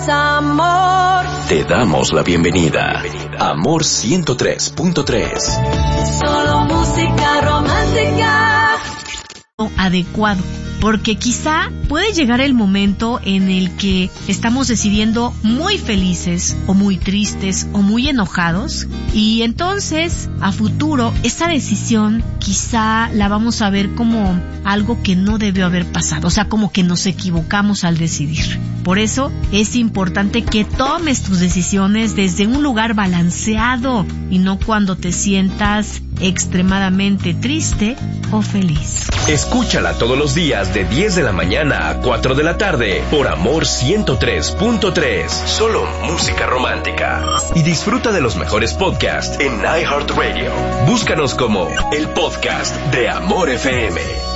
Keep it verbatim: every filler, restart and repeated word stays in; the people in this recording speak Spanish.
Amor. Te damos la bienvenida. Amor ciento tres punto tres. Solo música romántica. Adecuado. Porque quizá puede llegar el momento en el que estamos decidiendo muy felices o muy tristes o muy enojados, y entonces a futuro esa decisión quizá la vamos a ver como algo que no debió haber pasado, o sea, como que nos equivocamos al decidir. Por eso es importante que tomes tus decisiones desde un lugar balanceado y no cuando te sientas extremadamente triste o feliz. Escúchala todos los días de diez de la mañana a cuatro de la tarde por Amor ciento tres punto tres. Solo música romántica. Y disfruta de los mejores podcasts en iHeartRadio. Búscanos como el podcast de Amor F M.